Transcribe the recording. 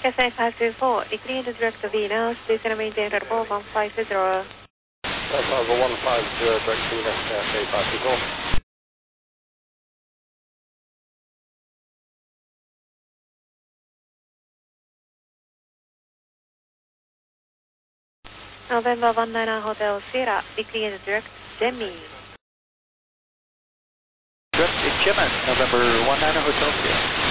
SA 524, declined direct to Venus, please maintain level 150. That's over 150, direct to Venus, SA 524. November 19 Hotel Sierra, declined direct Demi. Direct Gemini, November 19 Hotel Sierra.